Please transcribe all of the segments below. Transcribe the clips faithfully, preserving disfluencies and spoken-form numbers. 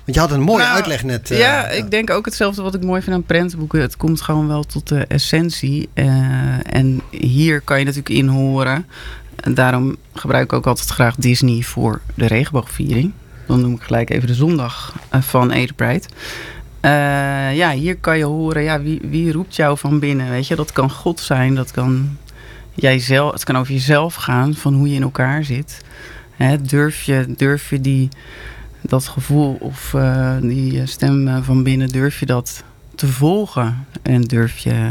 Want je had een mooie nou, uitleg net. Uh, ja, ik denk ook hetzelfde wat ik mooi vind aan prentenboeken. Het komt gewoon wel tot de essentie. Uh, en hier kan je natuurlijk in horen. En daarom gebruik ik ook altijd graag Disney voor de regenboogviering. Dan noem ik gelijk even de zondag uh, van Ede Pride. Uh, ja, hier kan je horen, ja, wie, wie roept jou van binnen, weet je. Dat kan God zijn, dat kan jijzelf, het kan over jezelf gaan, van hoe je in elkaar zit. Hè, durf je, durf je die, dat gevoel of uh, die stem uh, van binnen, durf je dat te volgen? En durf je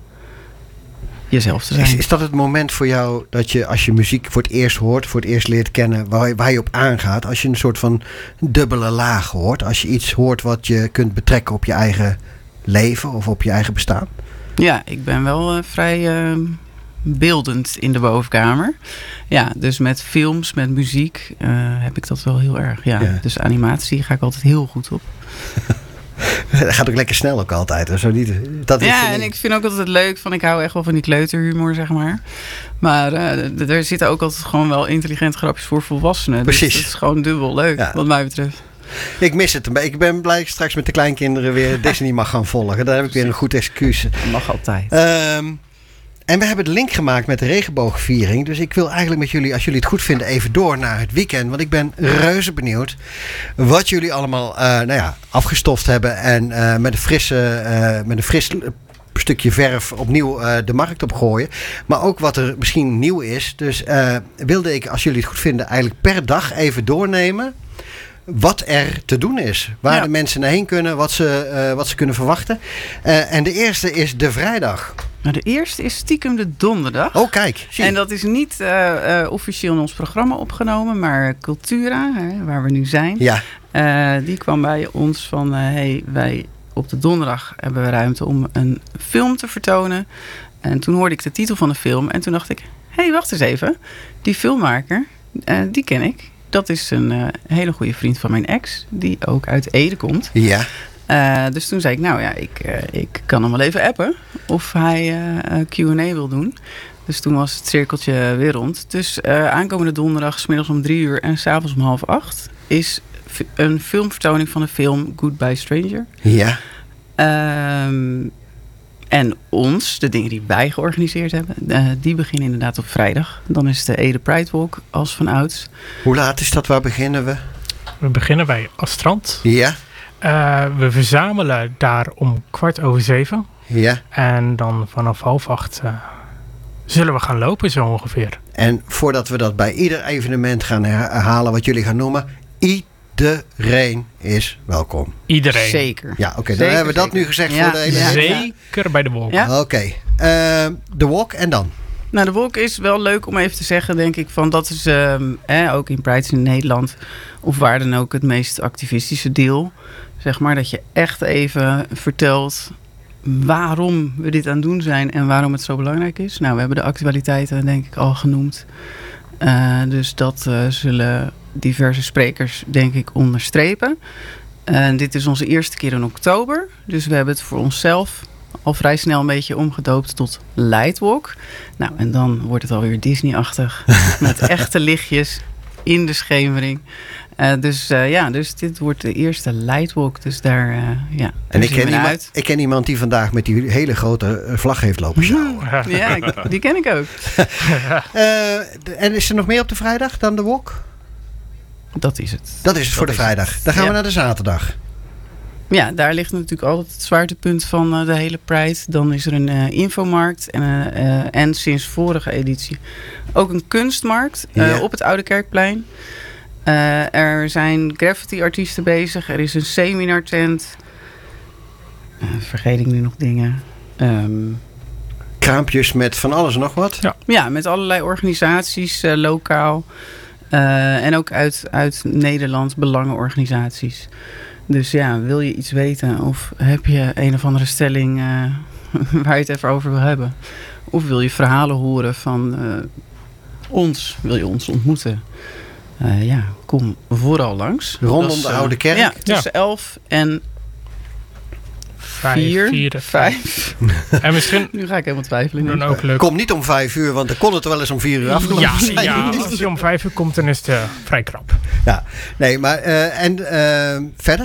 jezelf te zijn. Is, is dat het moment voor jou dat je, als je muziek voor het eerst hoort, voor het eerst leert kennen, waar, waar je op aangaat, als je een soort van dubbele laag hoort, als je iets hoort wat je kunt betrekken op je eigen leven of op je eigen bestaan? Ja, ik ben wel uh, vrij uh, beeldend in de bovenkamer. Ja, dus met films, met muziek uh, heb ik dat wel heel erg. Ja. Ja. Dus animatie ga ik altijd heel goed op. Dat gaat ook lekker snel ook altijd. Zo niet, dat is ja, en ik vind ook altijd leuk van, ik hou echt wel van die kleuterhumor, zeg maar. Maar uh, er zitten ook altijd gewoon wel intelligente grapjes voor volwassenen. Precies. Dus dat is gewoon dubbel leuk, ja. Wat mij betreft. Ik mis het een beetje. Ik ben blij dat ik straks met de kleinkinderen weer Disney mag gaan volgen. Daar heb ik weer een goed excuus. Dat mag altijd. Um, En we hebben de link gemaakt met de regenboogviering. Dus ik wil eigenlijk met jullie, als jullie het goed vinden, even door naar het weekend. Want ik ben reuze benieuwd wat jullie allemaal uh, nou ja, afgestoft hebben. En uh, met een frisse, uh, met een fris stukje verf opnieuw uh, de markt op gooien. Maar ook wat er misschien nieuw is. Dus uh, wilde ik, als jullie het goed vinden, eigenlijk per dag even doornemen wat er te doen is. Waar ja. de mensen naar heen kunnen, wat ze, uh, wat ze kunnen verwachten. Uh, en de eerste is de vrijdag. Nou, de eerste is stiekem de donderdag. Oh, kijk. Zie. En dat is niet uh, uh, officieel in ons programma opgenomen, maar Cultura, hè, waar we nu zijn. Ja. Uh, die kwam bij ons van, uh, hey, wij op de donderdag hebben we ruimte om een film te vertonen. En toen hoorde ik de titel van de film en toen dacht ik, hé, hey, wacht eens even. Die filmmaker, uh, die ken ik. Dat is een uh, hele goede vriend van mijn ex, die ook uit Ede komt. Ja. Uh, dus toen zei ik, nou ja, ik, uh, ik kan hem wel even appen of hij uh, Q en A wil doen. Dus toen was het cirkeltje weer rond. Dus uh, aankomende donderdag, 's middags om drie uur en 's avonds om half acht, is f- een filmvertoning van de film Goodbye Stranger. Ja. Um, en ons, de dingen die wij georganiseerd hebben, uh, die beginnen inderdaad op vrijdag. Dan is de Ede Pride Walk als van ouds. Hoe laat is dat? Waar beginnen we? We beginnen bij Astrand. Ja. Uh, we verzamelen daar om kwart over zeven. Ja. En dan vanaf half acht uh, zullen we gaan lopen zo ongeveer. En voordat we dat bij ieder evenement gaan herhalen wat jullie gaan noemen, iedereen is welkom. Iedereen. Zeker. Ja, oké. Okay, dan hebben we dat nu gezegd ja. voor de hele... Ja. Zeker bij de walk. Ja. Oké. Okay. Uh, de walk en dan? Nou, de walk is wel leuk om even te zeggen, denk ik, van dat is um, eh, ook in Pride in Nederland, of waar dan ook, het meest activistische deel. Zeg maar dat je echt even vertelt waarom we dit aan het doen zijn en waarom het zo belangrijk is. Nou, we hebben de actualiteiten denk ik al genoemd. Uh, dus dat uh, zullen diverse sprekers denk ik onderstrepen. Uh, dit is onze eerste keer in oktober. Dus we hebben het voor onszelf al vrij snel een beetje omgedoopt tot Lightwalk. Nou, en dan wordt het alweer Disney-achtig. Met echte lichtjes in de schemering. Uh, dus uh, ja, dus dit wordt de eerste Lightwalk. Dus daar, uh, ja, en ik ken, iemand, uit. ik ken iemand die vandaag met die hele grote vlag heeft lopen sjouwen. Ja, ik, die ken ik ook. uh, en is er nog meer op de vrijdag dan de walk? Dat is het. Dat is het voor dat de vrijdag. Het. Dan gaan ja. we naar de zaterdag. Ja, daar ligt natuurlijk altijd het zwaartepunt van uh, de hele Pride. Dan is er een uh, infomarkt en, uh, uh, en sinds vorige editie ook een kunstmarkt uh, ja. op het Oude Kerkplein. Uh, er zijn graffiti-artiesten bezig. Er is een seminartent. Uh, vergeet ik nu nog dingen? Um, Kraampjes met van alles en nog wat? Ja, ja met allerlei organisaties, uh, lokaal. Uh, en ook uit, uit Nederland, belangenorganisaties. Dus ja, wil je iets weten of heb je een of andere stelling uh, waar je het even over wil hebben? Of wil je verhalen horen van uh, ons? Wil je ons ontmoeten? Uh, ja, kom vooral langs. Rondom is, de uh, Oude Kerk? Ja, tussen ja. elf en Vijf, vier, vier, vijf. En misschien... Nu ga ik helemaal twijfelen. Dan ook leuk. Kom niet om vijf uur, want dan kon het er wel eens om vier uur af. Ja, ja, als je om vijf uur komt, dan is het uh, vrij krap. Ja, nee, maar uh, en uh, verder?